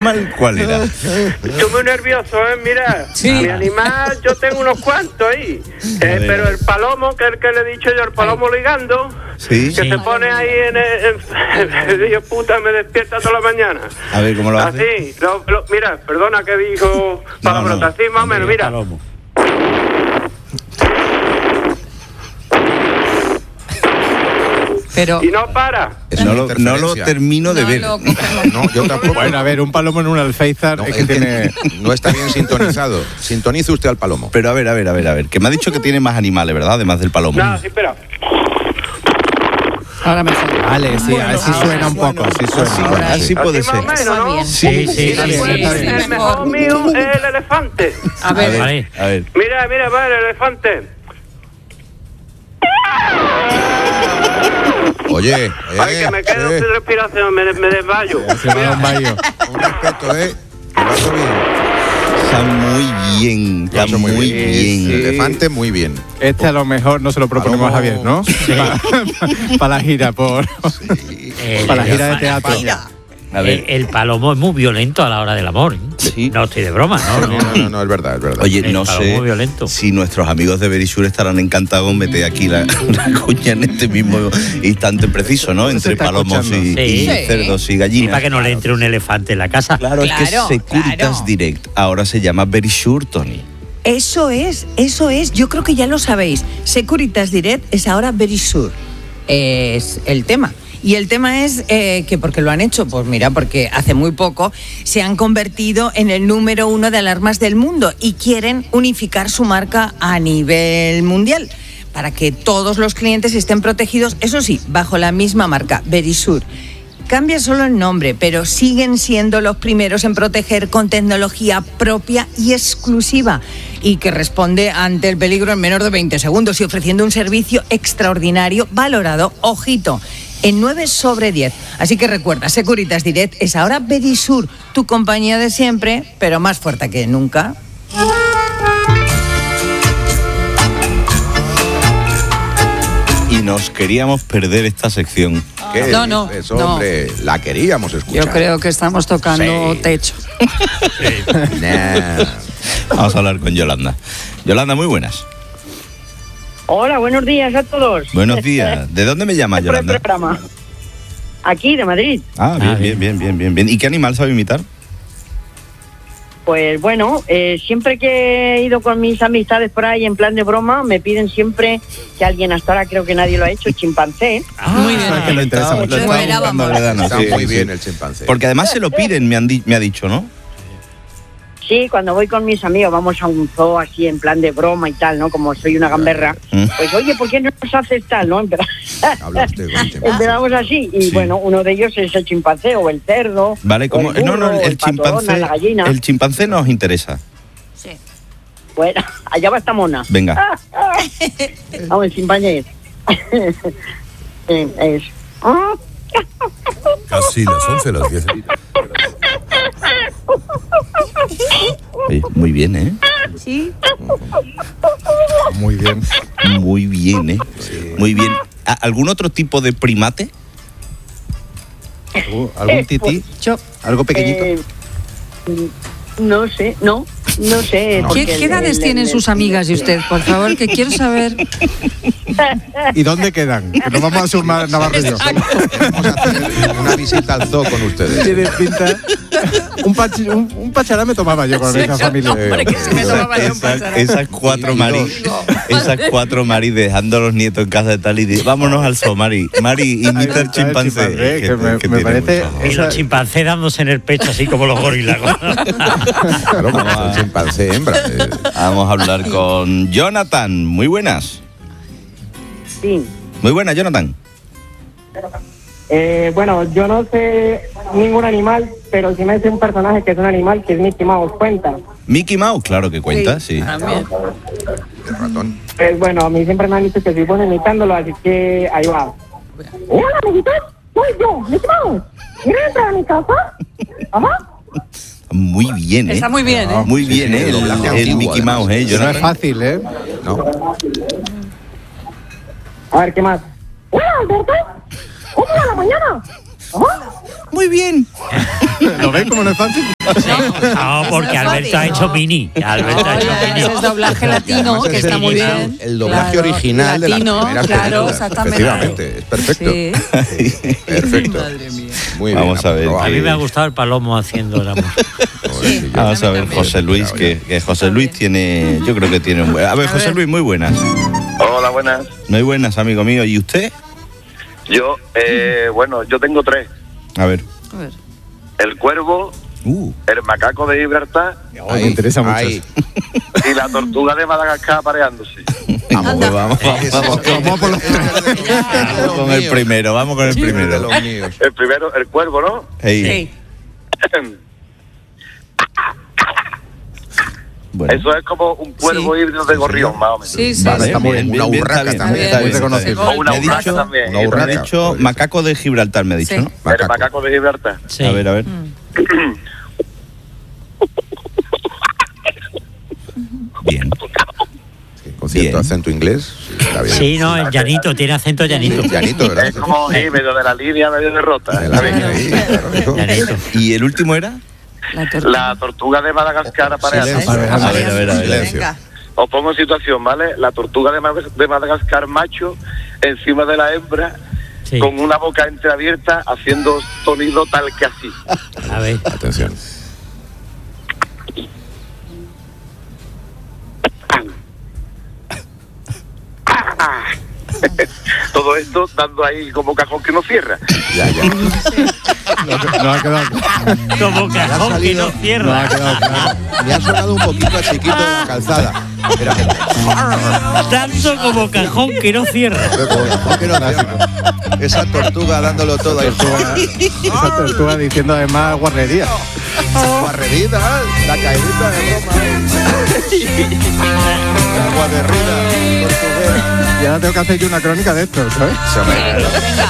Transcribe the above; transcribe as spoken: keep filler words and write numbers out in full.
animal cuál era? Estoy muy nervioso, ¿eh? Mira, sí. Mi animal, yo tengo unos cuantos ahí. Eh, pero el palomo, que es el que le he dicho yo, el palomo ligando, ¿sí? Que sí. se pone ahí en el... Dios puta, me despierta toda la mañana. A ver, ¿cómo lo hace? Así, lo, lo, mira, perdona que dijo palabrota, no, no. Así más o menos, mira. Palomo. Pero, y no para. No lo, no lo termino de no ver. Lo, no, yo tampoco. Bueno, a ver, un palomo en un alféizar no, es que es tiene... no está bien sintonizado. Sintonice usted al palomo. Pero a ver, a ver, a ver, a ver. Que me ha dicho que tiene más animales, ¿verdad? Además del palomo. No, sí, espera. Ahora mejor. Vale, sí, bueno, así suena un poco, así suena. Así, bueno, así puede ser. Menos, ¿no? Sí, sí, sí. sí, sí, sí, sí. El mejor mío es el elefante. A ver, a ver. A ver. Mira, mira, va el elefante. Oye, oye. Ay, que me quedo eh. sin respiración, me, me desmayo. Se me da un baño. Un respeto, ¿eh? Que lo hace bien. Está muy bien, está muy, muy bien. bien. El elefante, muy bien. Este a lo mejor no se lo proponemos a Javier, ¿no? Sí. Para pa la gira, por sí. Para la gira de teatro. A ver. El, el palomo es muy violento a la hora del amor, ¿eh? Sí. No estoy de broma, ¿no? No, no, no, no es verdad, es verdad. Oye, el no sé si nuestros amigos de Verisure estarán encantados en meter aquí la, la cuña en este mismo instante preciso, ¿no? Entre palomos y, sí. y sí. cerdos y gallinas. Y para que no le entre un elefante en la casa. Claro, claro es que Securitas claro. Direct ahora se llama Verisure, Tony. Eso es, eso es. Yo creo que ya lo sabéis. Securitas Direct es ahora Verisure. Es el tema. Y el tema es eh, que, ¿por qué lo han hecho? Pues mira, porque hace muy poco se han convertido en el número uno de alarmas del mundo y quieren unificar su marca a nivel mundial para que todos los clientes estén protegidos, eso sí, bajo la misma marca, Verisure. Cambia solo el nombre, pero siguen siendo los primeros en proteger con tecnología propia y exclusiva y que responde ante el peligro en menos de veinte segundos y ofreciendo un servicio extraordinario valorado, ojito, en nueve sobre diez. Así que recuerda, Securitas Direct es ahora Verisure, tu compañía de siempre, pero más fuerte que nunca. Y nos queríamos perder esta sección. ¿Qué no, no, dices, hombre? No. La queríamos escuchar. Yo creo que estamos tocando sí. techo. Sí. Nah. Vamos a hablar con Yolanda. Yolanda, muy buenas. Hola, buenos días a todos. Buenos días. ¿De dónde me llamas, Yolanda? El programa. Aquí, de Madrid. Ah, bien, ah, bien, bien, bien, bien, bien. ¿Y qué animal sabe imitar? Pues bueno, eh, siempre que he ido con mis amistades por ahí en plan de broma, me piden siempre que alguien, hasta ahora creo que nadie lo ha hecho, chimpancé. Ah, muy bien. Que lo interesa mucho. Está muy bien el chimpancé. Porque además se lo piden, me, han di- me ha dicho, ¿no? Sí, cuando voy con mis amigos vamos a un zoo así en plan de broma y tal, ¿no? Como soy una gamberra. Pues oye, ¿por qué no nos haces tal, no? Empezamos así y sí. Bueno, uno de ellos es el chimpancé o el cerdo. Vale, como el burro, no, no, el, el chimpancé, patón, la gallina. El chimpancé nos interesa. Sí. Bueno, allá va esta mona. Venga. Vamos, el chimpancé. Es. Casi las once, las diez. Oye, muy bien, ¿eh? Sí. Muy bien. Muy bien, ¿eh? Sí. Muy bien. ¿Algún otro tipo de primate? ¿Algún tití? Yo, ¿Algo pequeñito? Eh, no sé, no. No sé. ¿Qué, ¿qué edades el, tienen el, sus amigas y usted? Por favor, que quiero saber. ¿Y dónde quedan? Que nos vamos a sumar Navarro y yo. Vamos a hacer una visita al zoo con ustedes. Tiene pinta. Un, pach, un, un pachará me tomaba yo con sí, esa familia. Hombre, que se me tomaba yo un pachará. Esas cuatro Mari, esas cuatro Mari dejando a los nietos en casa de tal y de, vámonos al zoo, Mari. Mari, imita el chimpancé. chimpancé que, que me, que me parece. Y los chimpancés dándose en el pecho así como los gorilas. Claro, como el chimpancé hembra. Vamos a hablar con Jonathan. Muy buenas. Sí. Muy buenas, Jonathan. Eh, bueno, yo no sé ningún animal, pero sí me sé un personaje que es un animal, que es Mickey Mouse. ¿Cuenta? Mickey Mouse, claro que cuenta, sí. sí. El ratón. Pues bueno, a mí siempre me han dicho que soy bueno imitándolo, así que ahí va. Hola, amiguitos, soy yo, Mickey Mouse. ¿Quieres entrar a mi casa? Ajá. Muy bien, ¿eh? Está muy bien, ¿eh? Muy bien, ¿eh? El, el, el Mickey Mouse, ¿eh? Yo no es fácil, ¿eh? No. A ver, ¿qué más? Hola, Alberto. ¿Cómo va la mañana? Ajá. muy bien. ¿Lo ves como no es fácil? No, porque Alberto ha hecho mini. Alberto ha hecho mini. Ese es doblaje latino, que está muy bien. El doblaje Claro, original latino, de la primera claro, película. exactamente. Efectivamente, es perfecto. Sí. Perfecto. Madre mía. Muy Vamos bien, a ver. aprobado. A mí me ha gustado el palomo haciendo el amor. Sí, yo- Vamos a ver, José Luis, que, que José Luis tiene, yo creo que tiene un buen... A ver, José Luis, muy buenas. Hola, buenas. Muy buenas, amigo mío. ¿Y usted? Yo, eh, bueno, yo tengo tres. A ver. A ver. El cuervo, Uh. el macaco de Gibraltar Ay, me interesa mucho. ahí. y la tortuga de Madagascar apareándose. Vamos, pues vamos, vamos, vamos, Vamos por los vamos con el primero, vamos con el de primero. los míos. El primero, el cuervo, ¿no? Ey, Sí. bueno. Eso es como un cuervo Sí. híbrido de gorrión, más o menos. Sí, sí. Vale, sí. está muy bien. Una está urraca bien, también, está muy bien, está reconocible. bien. O una Me ha urraca dicho, también. una me ha urraca. dicho podría ser. macaco de Gibraltar, me ha dicho, Sí. ¿no? El Macaco. macaco de Gibraltar. Sí. A ver, a ver. Bien. Con cierto Bien. acento inglés. Sí, está bien. Sí, no, el llanito, tiene acento llanito. Llanito, ¿verdad? Es como sí, medio de la línea, medio de rota. De la línea ahí, claro, hijo. Llanito. ¿Y el último era? La tortuga. La tortuga de Madagascar apareándose. Silencio. A ver, a ver, a ver, a ver. Silencio. Venga. Os pongo en situación, ¿vale? La tortuga de, Mad- de Madagascar macho encima de la hembra Sí. con una boca entreabierta haciendo sonido tal que así. A ver. Atención. Todo esto dando ahí como cajón que no cierra. Ya, ya. No, no ha quedado claro. Como cajón que salido- no No ha cierra. quedado claro. Me ha sonado un poquito a chiquito de la calzada. Era, Tanto como cajón que no cierra. ¿por qué no cierra? Esa tortuga dándolo todo ahí. Esa tortuga diciendo además guarrería. Guarrerita, la caidita de Roma. La guarrerida portuguesa. Y ahora tengo que hacer yo una crónica de esto, ¿sabes? Se me-